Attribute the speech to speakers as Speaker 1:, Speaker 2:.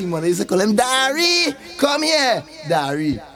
Speaker 1: thing, man. They used to call him Dari. Come here, Dari.